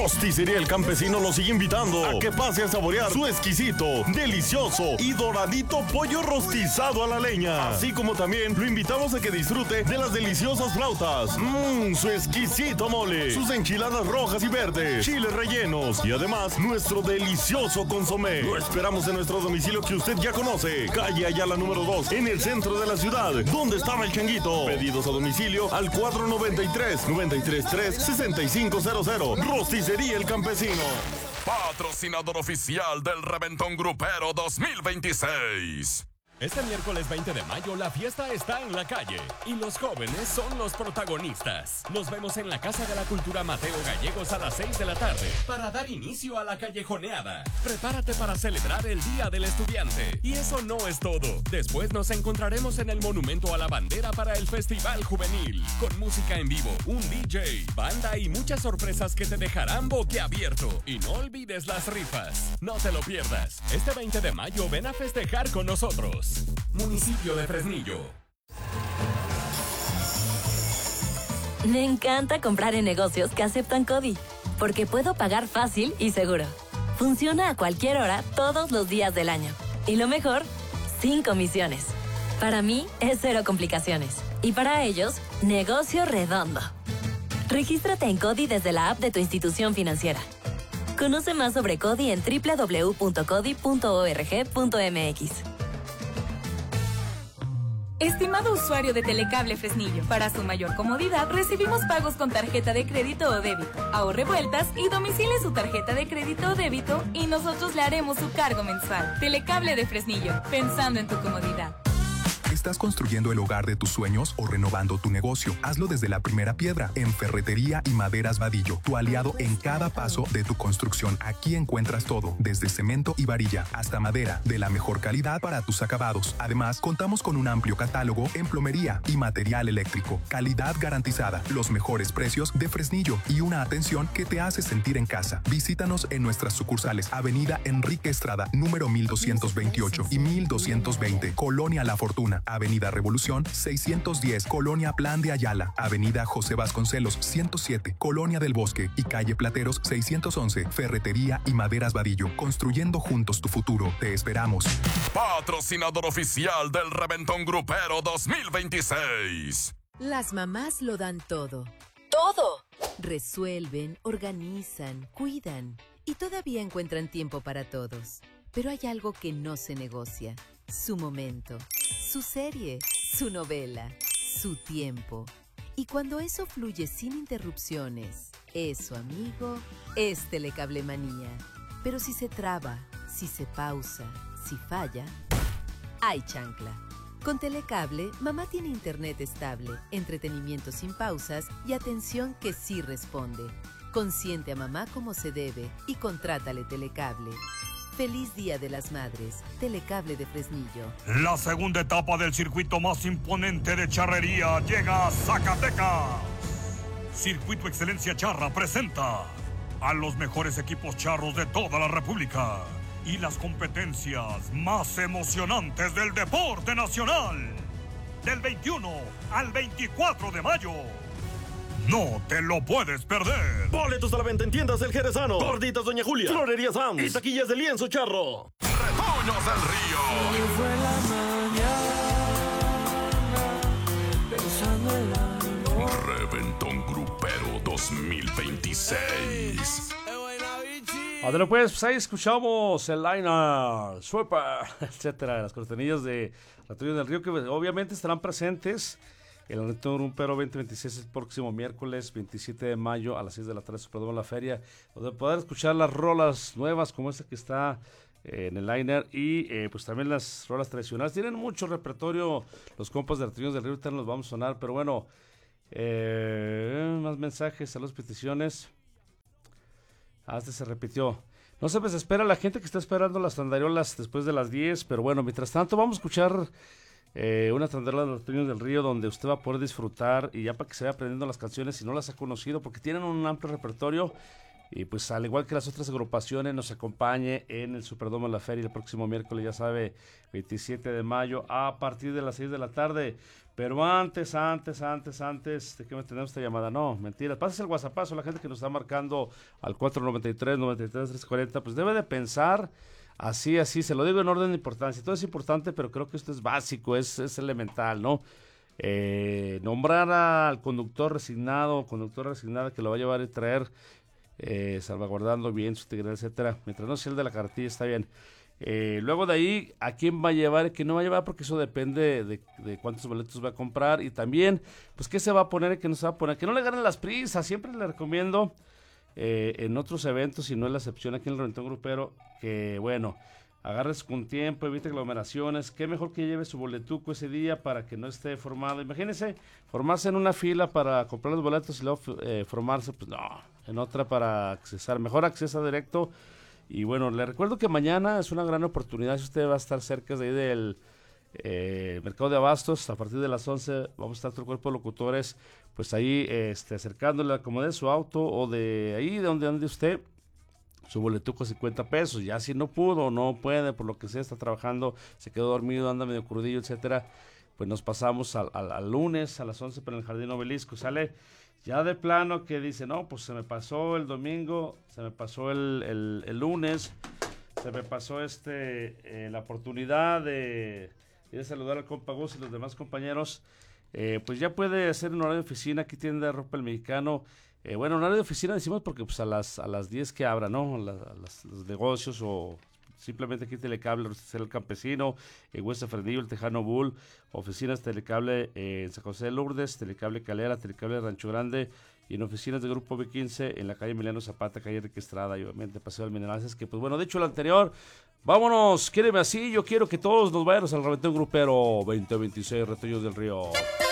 Rosticería El Campesino lo sigue invitando a que pase a saborear su exquisito, delicioso y doradito pollo rostizado a la leña. Así como también lo invitamos a que disfrute de las deliciosas flautas, su exquisito mole, sus enchiladas rojas y verdes, chiles rellenos y además nuestro delicioso consomé. Lo esperamos en nuestro domicilio que usted ya conoce, calle Ayala número 2, en el centro de la ciudad, donde estaba el changuito. Pedidos a domicilio al 493-933-6500. Rosticería El Campesino. Patrocinador oficial del Reventón Grupero 2026. Este miércoles 20 de mayo la fiesta está en la calle y los jóvenes son los protagonistas. Nos vemos en la Casa de la Cultura Mateo Gallegos a las 6 de la tarde para dar inicio a la callejoneada. Prepárate para celebrar el Día del Estudiante. Y eso no es todo. Después nos encontraremos en el Monumento a la Bandera para el Festival Juvenil, con música en vivo, un DJ, banda y muchas sorpresas que te dejarán boquiabierto. Y no olvides las rifas. No te lo pierdas. Este 20 de mayo ven a festejar con nosotros. Municipio de Fresnillo. Me encanta comprar en negocios que aceptan CODI, porque puedo pagar fácil y seguro. Funciona a cualquier hora, todos los días del año. Y lo mejor, sin comisiones. Para mí, es cero complicaciones. Y para ellos, negocio redondo. Regístrate en CODI desde la app de tu institución financiera. Conoce más sobre CODI en www.codi.org.mx. Estimado usuario de Telecable Fresnillo, para su mayor comodidad recibimos pagos con tarjeta de crédito o débito. Ahorre vueltas y domicile su tarjeta de crédito o débito y nosotros le haremos su cargo mensual. Telecable de Fresnillo, pensando en tu comodidad. ¿Estás construyendo el hogar de tus sueños o renovando tu negocio? Hazlo desde la primera piedra en Ferretería y Maderas Vadillo, tu aliado en cada paso de tu construcción. Aquí encuentras todo, desde cemento y varilla hasta madera, de la mejor calidad para tus acabados. Además, contamos con un amplio catálogo en plomería y material eléctrico. Calidad garantizada, los mejores precios de Fresnillo y una atención que te hace sentir en casa. Visítanos en nuestras sucursales Avenida Enrique Estrada, número 1228 y 1220, Colonia La Fortuna. Avenida Revolución 610, Colonia Plan de Ayala, Avenida José Vasconcelos 107, Colonia del Bosque y Calle Plateros 611, Ferretería y Maderas Vadillo, construyendo juntos tu futuro. Te esperamos. Patrocinador oficial del Reventón Grupero 2026. Las mamás lo dan todo. ¡Todo! Resuelven, organizan, cuidan y todavía encuentran tiempo para todos. Pero hay algo que no se negocia. Su momento, su serie, su novela, su tiempo. Y cuando eso fluye sin interrupciones, eso, amigo, es Telecablemanía. Pero si se traba, si se pausa, si falla, hay chancla. Con Telecable, mamá tiene internet estable, entretenimiento sin pausas y atención que sí responde. Consiente a mamá como se debe y contrátale Telecable. Feliz Día de las Madres, Telecable de Fresnillo. La segunda etapa del circuito más imponente de charrería llega a Zacatecas. Circuito Excelencia Charra presenta a los mejores equipos charros de toda la República y las competencias más emocionantes del deporte nacional. Del 21 al 24 de mayo. No te lo puedes perder. Boletos a la venta en tiendas El Jerezano, Gorditas Doña Julia, Florería Sams y taquillas de Lienzo Charro. Retoños del Río. Fue la mañana, pensando en la Reventón Grupero 2026. Adela, pues ahí escuchamos el liner, super, etcétera, las cortinillas de Retoños del Río que obviamente estarán presentes. El Reventón Grupero 2026 el próximo miércoles 27 de mayo a las 6 de la tarde, Superdome La Feria, donde poder escuchar las rolas nuevas como esta que está en el liner y pues también las rolas tradicionales. Tienen mucho repertorio los compas de Retoños del Río, ahorita nos vamos a sonar, pero bueno, más mensajes, saludos, peticiones. Este se repitió. No se desespera la gente que está esperando las tandariolas después de las 10, pero bueno, mientras tanto vamos a escuchar una tandarola de los Retoños del Río donde usted va a poder disfrutar y ya para que se vaya aprendiendo las canciones si no las ha conocido porque tienen un amplio repertorio. Y pues al igual que las otras agrupaciones, nos acompañe en el Superdome de la Feria el próximo miércoles, ya sabe, 27 de mayo a partir de las 6 de la tarde. Pero antes, ¿de qué me tenemos esta llamada? No, mentira, pases el WhatsAppazo, la gente que nos está marcando al 493-93-340, pues debe de pensar así, se lo digo en orden de importancia. Todo es importante, pero creo que esto es básico, es elemental, ¿no? Nombrar al conductora resignada que lo va a llevar y traer, salvaguardando bien su integridad, etcétera. Mientras no sea el de la carretilla, está bien. Luego de ahí, a quién va a llevar y quién no va a llevar, porque eso depende de cuántos boletos va a comprar, y también, pues, qué se va a poner y qué no se va a poner. Que no le ganen las prisas. Siempre le recomiendo, en otros eventos, y no es la excepción aquí en el Reventón Grupero, que, bueno, agárrese con tiempo, evite aglomeraciones. Qué mejor que lleve su boletuco ese día para que no esté formado. Imagínense, formarse en una fila para comprar los boletos y luego formarse, pues no, en otra para accesar. Mejor accesa directo. Y bueno, le recuerdo que mañana es una gran oportunidad. Si usted va a estar cerca de ahí del Mercado de Abastos, a partir de las 11 vamos a estar todo el cuerpo de locutores, pues ahí acercándole a como de su auto o de ahí de donde ande usted, su boletuco 50 pesos. Ya si no pudo o no puede, por lo que sea, está trabajando, se quedó dormido, anda medio crudillo, etcétera, pues nos pasamos al lunes a las 11 para el Jardín Obelisco. Sale ya de plano que dice, no, pues se me pasó el domingo, se me pasó el lunes, se me pasó la oportunidad de ir a saludar al compa Gus y los demás compañeros, pues ya puede hacer un horario de oficina. Aquí tienda de ropa El Mexicano. Bueno, horario de oficina decimos porque pues a las 10 que abra, ¿no? Los negocios, o simplemente aquí Telecable, el Campesino, Huesa Frenillo, el Tejano Bull, oficinas Telecable en San José de Lourdes, Telecable Calera, Telecable Rancho Grande, y en oficinas de Grupo B15 en la calle Emiliano Zapata, calle Enrique Estrada, y obviamente Paseo del Mineral. Es que, pues bueno, dicho lo anterior, vámonos, quédeme así, yo quiero que todos nos vayamos al Reventón Grupero 2026, Retoños del Río.